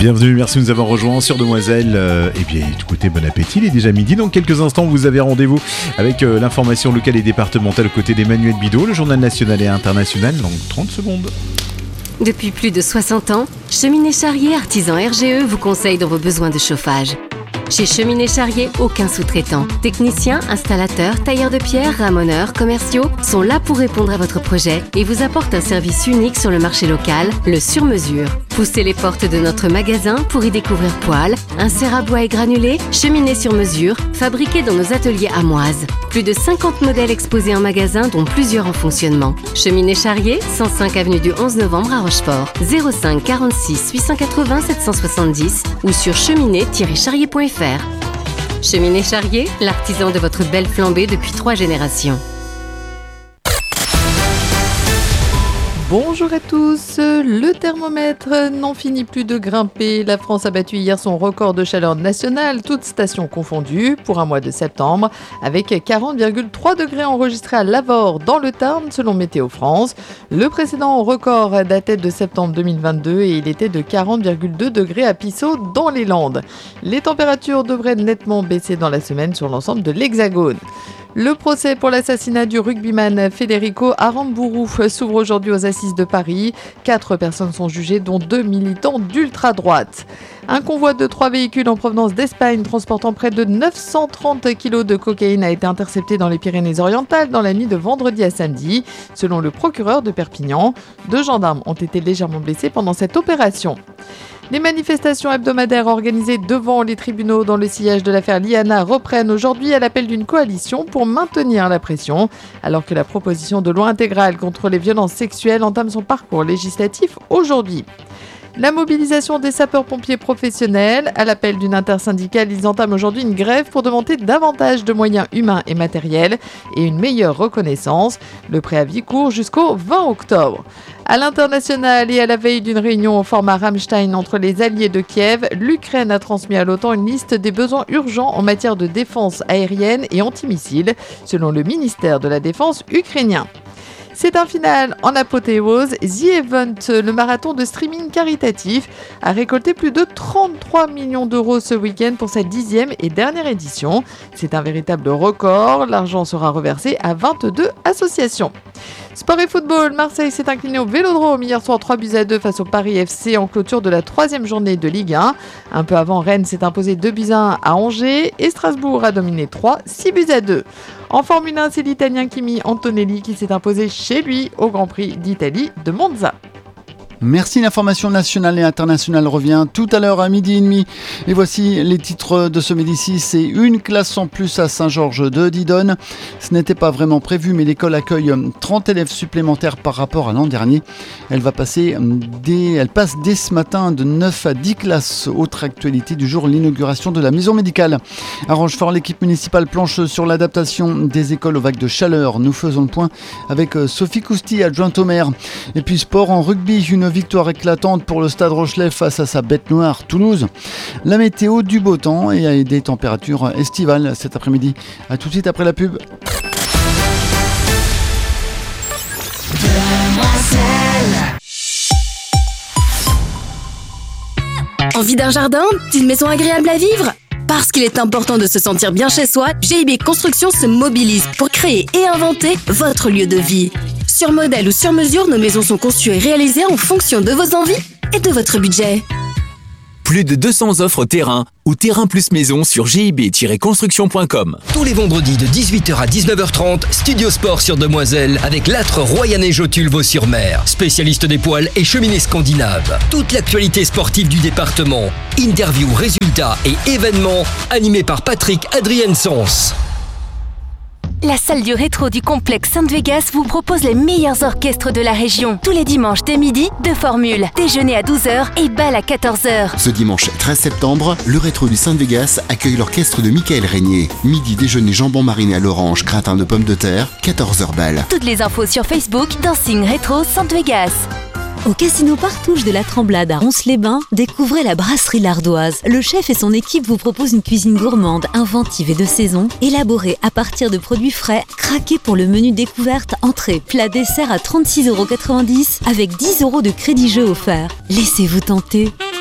Bienvenue, merci de nous avoir rejoints sur Demoiselle. Eh bien, écoutez, bon appétit, il est déjà midi. Dans quelques instants, vous avez rendez-vous avec l'information locale et départementale aux côtés d'Emmanuel Bidot, le journal national et international, dans 30 secondes. Depuis plus de 60 ans, Cheminée Charrier Artisan RGE vous conseille dans vos besoins de chauffage. Chez Cheminée Charrier, aucun sous-traitant. Techniciens, installateurs, tailleurs de pierre, ramoneurs, commerciaux sont là pour répondre à votre projet et vous apportent un service unique sur le marché local, le sur-mesure. Poussez les portes de notre magasin pour y découvrir poêles, inserts à bois et granulés, cheminées sur mesure, fabriquées dans nos ateliers amoises. Plus de 50 modèles exposés en magasin, dont plusieurs en fonctionnement. Cheminée Charrier, 105 avenue du 11 novembre à Rochefort. 05 46 880 770 ou sur cheminée-charrier.fr. Cheminée Charrier, l'artisan de votre belle flambée depuis 3 générations. Bonjour à tous, le thermomètre n'en finit plus de grimper. La France a battu hier son record de chaleur nationale, toutes stations confondues, pour un mois de septembre, avec 40,3 degrés enregistrés à Lavore, dans le Tarn, selon Météo France. Le précédent record datait de septembre 2022 et il était de 40,2 degrés à Pissot, dans les Landes. Les températures devraient nettement baisser dans la semaine sur l'ensemble de l'Hexagone. Le procès pour l'assassinat du rugbyman Federico Aramburu s'ouvre aujourd'hui aux assises de Paris. 4 personnes sont jugées, dont 2 militants d'ultra-droite. Un convoi de 3 véhicules en provenance d'Espagne transportant près de 930 kg de cocaïne a été intercepté dans les Pyrénées-Orientales dans la nuit de vendredi à samedi. Selon le procureur de Perpignan, 2 gendarmes ont été légèrement blessés pendant cette opération. Les manifestations hebdomadaires organisées devant les tribunaux dans le sillage de l'affaire Liana reprennent aujourd'hui à l'appel d'une coalition pour maintenir la pression, alors que la proposition de loi intégrale contre les violences sexuelles entame son parcours législatif aujourd'hui. La mobilisation des sapeurs-pompiers professionnels, à l'appel d'une intersyndicale, ils entament aujourd'hui une grève pour demander davantage de moyens humains et matériels et une meilleure reconnaissance. Le préavis court jusqu'au 20 octobre. À l'international et à la veille d'une réunion au format Rammstein entre les alliés de Kiev, l'Ukraine a transmis à l'OTAN une liste des besoins urgents en matière de défense aérienne et antimissiles, selon le ministère de la Défense ukrainien. C'est un final en apothéose. The Event, le marathon de streaming caritatif, a récolté plus de 33 millions d'euros ce week-end pour sa 10e et dernière édition. C'est un véritable record. L'argent sera reversé à 22 associations. Sport et football, Marseille s'est incliné au Vélodrome hier soir 3-2 face au Paris FC en clôture de la 3e journée de Ligue 1. Un peu avant, Rennes s'est imposé 2-1 à Angers et Strasbourg a dominé 6-2. En Formule 1, c'est l'Italien Kimi Antonelli qui s'est imposé chez lui au Grand Prix d'Italie de Monza. Merci, l'information nationale et internationale revient tout à l'heure à 12h30. Et voici les titres de ce midi-ci. C'est une classe en plus à Saint-Georges de Didonne. Ce n'était pas vraiment prévu, mais l'école accueille 30 élèves supplémentaires par rapport à l'an dernier. Elle passe dès ce matin de 9 à 10 classes. Autre actualité du jour, l'inauguration de la maison médicale. À Rochefort, l'équipe municipale planche sur l'adaptation des écoles aux vagues de chaleur. Nous faisons le point avec Sophie Cousti, adjointe au maire. Et puis sport en rugby, une victoire éclatante pour le Stade Rochelais face à sa bête noire Toulouse. La météo, du beau temps et des températures estivales cet après-midi. A tout de suite après la pub. Envie d'un jardin, d'une maison agréable à vivre ? Parce qu'il est important de se sentir bien chez soi, GIB Construction se mobilise pour créer et inventer votre lieu de vie. Sur modèle ou sur mesure, nos maisons sont conçues et réalisées en fonction de vos envies et de votre budget. Plus de 200 offres terrain ou terrain plus maison sur gib-construction.com. Tous les vendredis de 18h à 19h30, Studio Sport sur Demoiselle avec l'âtre Royanais Jotule Vaux-sur-Mer, spécialiste des poêles et cheminées scandinaves. Toute l'actualité sportive du département, interviews, résultats et événements animés par Patrick Adrien-Sens. La salle du rétro du complexe Sainte-Vegas vous propose les meilleurs orchestres de la région. Tous les dimanches dès midi, 2 formules. Déjeuner à 12h et bal à 14h. Ce dimanche 13 septembre, le rétro du Sainte-Vegas accueille l'orchestre de Michael Régnier. Midi, déjeuner jambon mariné à l'orange, gratin de pommes de terre, 14h bal. Toutes les infos sur Facebook, Dancing Rétro Sainte-Vegas. Au Casino Partouche de la Tremblade à Ronces-les-Bains, découvrez la brasserie L'Ardoise. Le chef et son équipe vous proposent une cuisine gourmande, inventive et de saison, élaborée à partir de produits frais, craqués pour le menu découverte, entrée, plat, dessert à 36,90 € avec 10 € de crédit jeu offert. Laissez-vous tenter.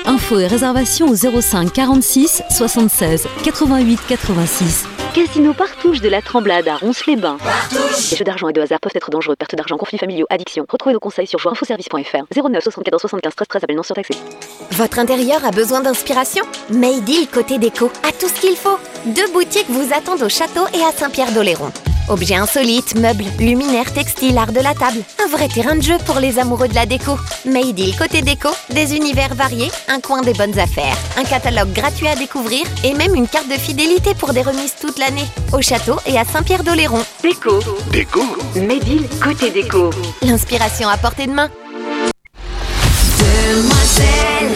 Infos et réservations au 05 46 76 88 86. Casino Partouche de la Tremblade à Ronces-les-Bains. Les jeux d'argent et de hasard peuvent être dangereux. Perte d'argent, conflits familiaux, addiction. Retrouvez nos conseils sur jouinfoservice.fr. 09 74 75 13 13. Appel non surtaxé. Votre intérieur a besoin d'inspiration? Made-il Côté Déco a tout ce qu'il faut. 2 boutiques vous attendent au château et à Saint-Pierre-d'Oléron. Objets insolites, meubles, luminaires, textiles, art de la table. Un vrai terrain de jeu pour les amoureux de la déco. Made-il Côté Déco, des univers variés, un coin des bonnes affaires, un catalogue gratuit à découvrir et même une carte de fidélité pour des remises toute l'année. Au château et à Saint-Pierre-d'Oléron. Déco. Made-il Côté Déco. L'inspiration à portée de main. Demoiselle.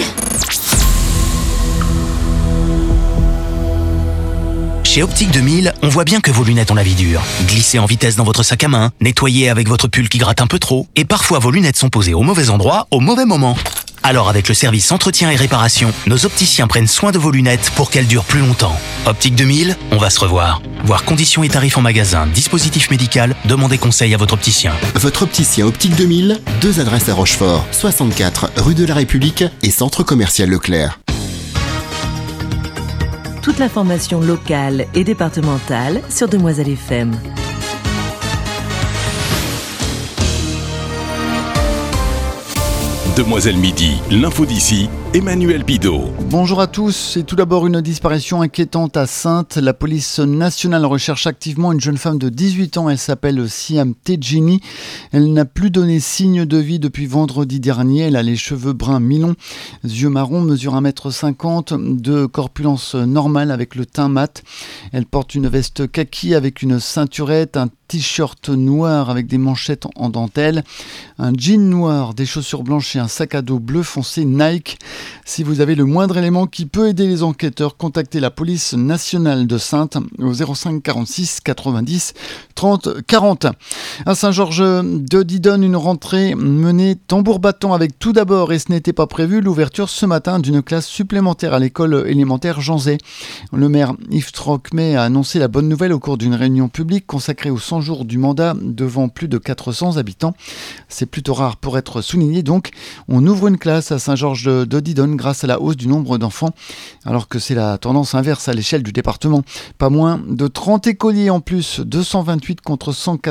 Chez Optique 2000, on voit bien que vos lunettes ont la vie dure. Glissez en vitesse dans votre sac à main, nettoyez avec votre pull qui gratte un peu trop, et parfois vos lunettes sont posées au mauvais endroit, au mauvais moment. Alors avec le service entretien et réparation, nos opticiens prennent soin de vos lunettes pour qu'elles durent plus longtemps. Optique 2000, on va se revoir. Voir conditions et tarifs en magasin, dispositif médical, demandez conseil à votre opticien. Votre opticien Optique 2000, 2 adresses à Rochefort, 64 rue de la République et centre commercial Leclerc. Toute l'information locale et départementale sur Demoiselle FM. Demoiselle Midi, l'info d'ici, Emmanuel Bidot. Bonjour à tous. Et tout d'abord, une disparition inquiétante à Saintes. La police nationale recherche activement une jeune femme de 18 ans. Elle s'appelle Siam Tejini. Elle n'a plus donné signe de vie depuis vendredi dernier. Elle a les cheveux bruns mi-longs, yeux marrons, mesure 1,50 m, de corpulence normale avec le teint mat. Elle porte une veste kaki avec une ceinturette, un t-shirt noir avec des manchettes en dentelle, un jean noir, des chaussures blanches et un sac à dos bleu foncé Nike. Si vous avez le moindre élément qui peut aider les enquêteurs, contactez la police nationale de Saintes au 05 46 90 30 40. À Saint-Georges de Didonne, une rentrée menée tambour battant avec tout d'abord, et ce n'était pas prévu, l'ouverture ce matin d'une classe supplémentaire à l'école élémentaire Jean Zay. Le maire Yves Trocmé a annoncé la bonne nouvelle au cours d'une réunion publique consacrée aux 100 jours du mandat devant plus de 400 habitants. C'est plutôt rare pour être souligné, donc on ouvre une classe à Saint-Georges de Didonne grâce à la hausse du nombre d'enfants, alors que c'est la tendance inverse à l'échelle du département. Pas moins de 30 écoliers en plus, 228 contre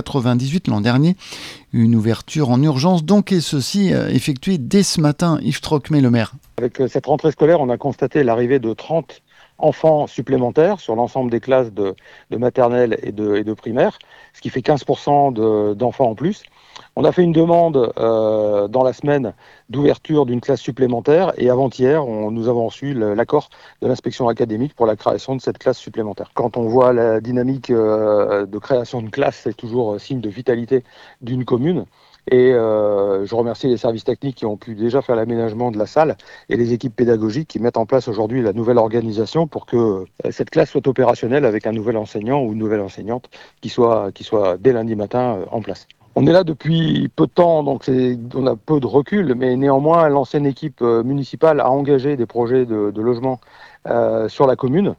198 l'an dernier. Une ouverture en urgence donc, et ceci effectué dès ce matin. Yves Trocmé, le maire. Avec cette rentrée scolaire, on a constaté l'arrivée de 30 enfants supplémentaires sur l'ensemble des classes de maternelle et de primaire, ce qui fait 15% d'enfants en plus. On a fait une demande dans la semaine d'ouverture d'une classe supplémentaire et avant-hier, nous avons reçu l'accord de l'inspection académique pour la création de cette classe supplémentaire. Quand on voit la dynamique de création de classe, c'est toujours signe de vitalité d'une commune. Et je remercie les services techniques qui ont pu déjà faire l'aménagement de la salle et les équipes pédagogiques qui mettent en place aujourd'hui la nouvelle organisation pour que cette classe soit opérationnelle avec un nouvel enseignant ou une nouvelle enseignante qui soit dès lundi matin en place. On est là depuis peu de temps, donc on a peu de recul, mais néanmoins l'ancienne équipe municipale a engagé des projets de logement sur la commune.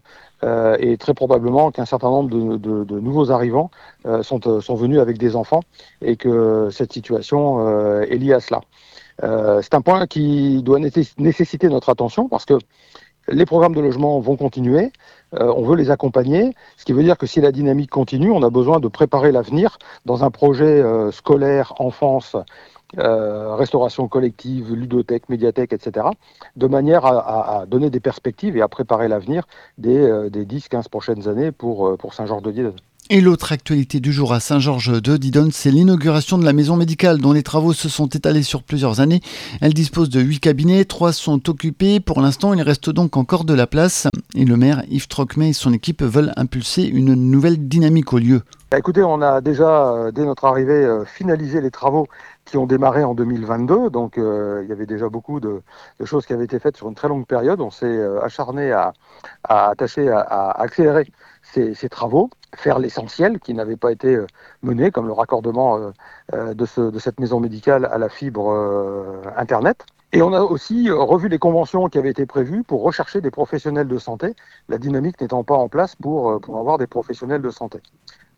Et très probablement qu'un certain nombre de nouveaux arrivants sont venus avec des enfants et que cette situation est liée à cela. C'est un point qui doit nécessiter notre attention parce que les programmes de logement vont continuer, on veut les accompagner, ce qui veut dire que si la dynamique continue, on a besoin de préparer l'avenir dans un projet scolaire, enfance, restauration collective, ludothèque, médiathèque, etc., de manière à donner des perspectives et à préparer l'avenir des 10-15 prochaines années pour Saint-Georges de Didonne. Et l'autre actualité du jour à Saint-Georges de Didonne, c'est l'inauguration de la maison médicale dont les travaux se sont étalés sur plusieurs années. Elle dispose de 8 cabinets, 3 sont occupés. Pour l'instant, il reste donc encore de la place. Et le maire Yves Trocmé et son équipe veulent impulser une nouvelle dynamique au lieu. Écoutez, on a déjà, dès notre arrivée, finalisé les travaux qui ont démarré en 2022. Donc, il y avait déjà beaucoup de choses qui avaient été faites sur une très longue période. On s'est acharné à accélérer ces travaux, faire l'essentiel qui n'avait pas été mené, comme le raccordement de cette maison médicale à la fibre Internet. Et on a aussi revu les conventions qui avaient été prévues pour rechercher des professionnels de santé, la dynamique n'étant pas en place pour avoir des professionnels de santé.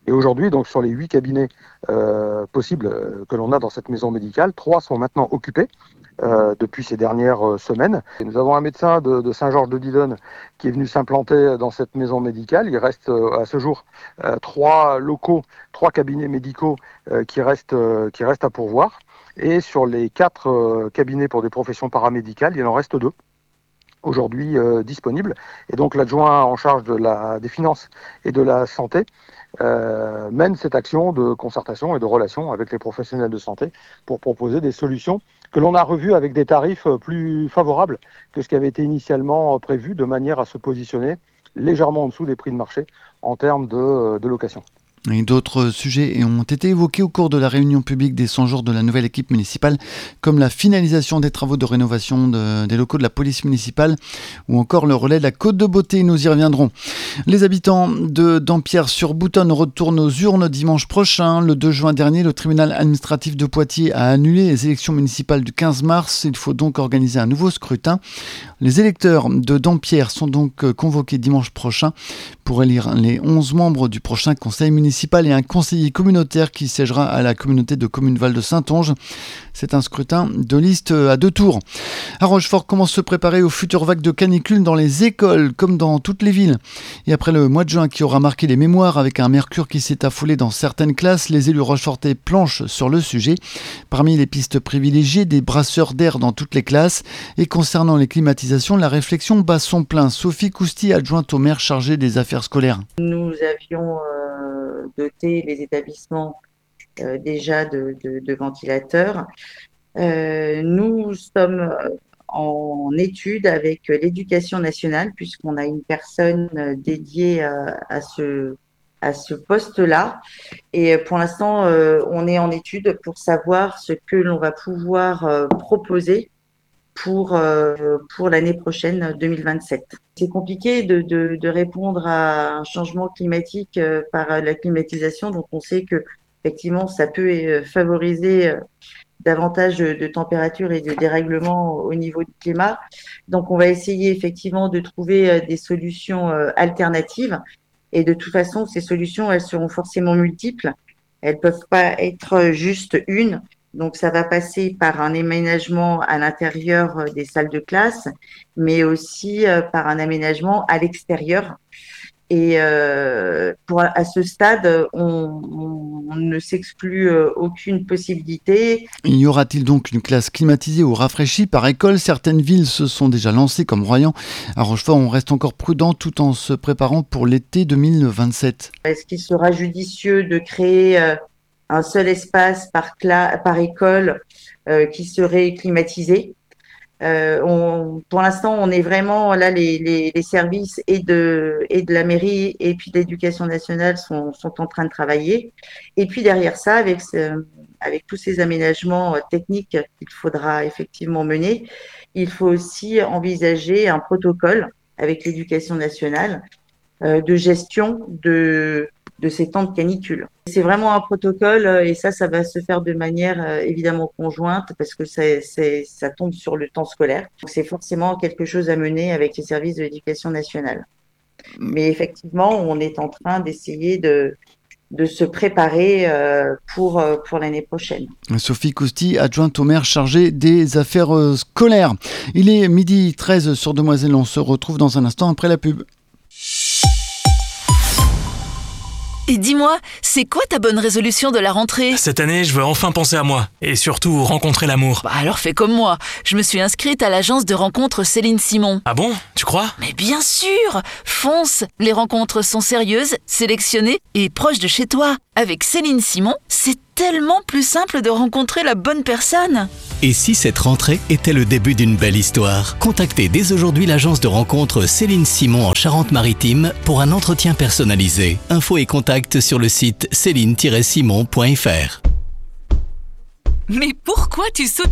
Et aujourd'hui, donc sur les 8 cabinets possibles que l'on a dans cette maison médicale, 3 sont maintenant occupés depuis ces dernières semaines. Et nous avons un médecin de Saint-Georges-de-Didonne qui est venu s'implanter dans cette maison médicale. Il reste à ce jour 3 cabinets médicaux qui restent à pourvoir. Et sur les 4 cabinets pour des professions paramédicales, il en reste 2 aujourd'hui disponibles. Et donc l'adjoint en charge des finances et de la santé mène cette action de concertation et de relation avec les professionnels de santé pour proposer des solutions que l'on a revues avec des tarifs plus favorables que ce qui avait été initialement prévu, de manière à se positionner légèrement en dessous des prix de marché en termes de location. Et d'autres sujets ont été évoqués au cours de la réunion publique des 100 jours de la nouvelle équipe municipale, comme la finalisation des travaux de rénovation des locaux de la police municipale ou encore le relais de la Côte de Beauté. Nous y reviendrons. Les habitants de Dampierre-sur-Boutonne retournent aux urnes dimanche prochain. Le 2 juin dernier, le tribunal administratif de Poitiers a annulé les élections municipales du 15 mars. Il faut donc organiser un nouveau scrutin. Les électeurs de Dampierre sont donc convoqués dimanche prochain pour élire les 11 membres du prochain conseil municipal et un conseiller communautaire qui siégera à la communauté de communes Val de Saintonge. C'est un scrutin de liste à 2 tours. À Rochefort, comment se préparer aux futures vagues de canicule dans les écoles, comme dans toutes les villes. Et après le mois de juin qui aura marqué les mémoires avec un mercure qui s'est affolé dans certaines classes, les élus rochefortais planchent sur le sujet. Parmi les pistes privilégiées, des brasseurs d'air dans toutes les classes. Et concernant les climatisations, la réflexion bat son plein. Sophie Cousty, adjointe au maire chargée des affaires scolaires. Nous avions doté les établissements déjà de ventilateurs. Nous sommes en étude avec l'éducation nationale puisqu'on a une personne dédiée à ce poste-là. Et pour l'instant, on est en étude pour savoir ce que l'on va pouvoir proposer pour l'année prochaine 2027. C'est compliqué de répondre à un changement climatique par la climatisation, donc on sait que effectivement ça peut favoriser davantage de température et de dérèglement au niveau du climat. Donc on va essayer effectivement de trouver des solutions alternatives, et de toute façon ces solutions elles seront forcément multiples, elles peuvent pas être juste une. Donc, ça va passer par un aménagement à l'intérieur des salles de classe, mais aussi par un aménagement à l'extérieur. Et à ce stade, on ne s'exclut aucune possibilité. Y aura-t-il donc une classe climatisée ou rafraîchie par école ? Certaines villes se sont déjà lancées, comme Royan. À Rochefort, on reste encore prudent tout en se préparant pour l'été 2027. Est-ce qu'il sera judicieux de créer un seul espace par école qui serait climatisé? Pour l'instant, on est vraiment là, les services et de la mairie et puis de l'éducation nationale sont en train de travailler. Et puis derrière ça, avec tous ces aménagements techniques qu'il faudra effectivement mener, il faut aussi envisager un protocole avec l'éducation nationale de gestion de ces temps de canicule. C'est vraiment un protocole et ça va se faire de manière évidemment conjointe parce que ça tombe sur le temps scolaire. Donc c'est forcément quelque chose à mener avec les services de l'éducation nationale. Mais effectivement, on est en train d'essayer de se préparer pour l'année prochaine. Sophie Cousty, adjointe au maire chargée des affaires scolaires. Il est 12h13 sur Demoiselle. On se retrouve dans un instant après la pub. Et dis-moi, c'est quoi ta bonne résolution de la rentrée ? Cette année, je veux enfin penser à moi. Et surtout, rencontrer l'amour. Bah alors fais comme moi. Je me suis inscrite à l'agence de rencontres Céline Simon. Ah bon ? Tu crois ? Mais bien sûr ! Fonce ! Les rencontres sont sérieuses, sélectionnées et proches de chez toi. Avec Céline Simon, c'est tellement plus simple de rencontrer la bonne personne. Et si cette rentrée était le début d'une belle histoire ? Contactez dès aujourd'hui l'agence de rencontres Céline Simon en Charente-Maritime pour un entretien personnalisé. Infos et contacts sur le site céline-simon.fr. Mais pourquoi tu sautes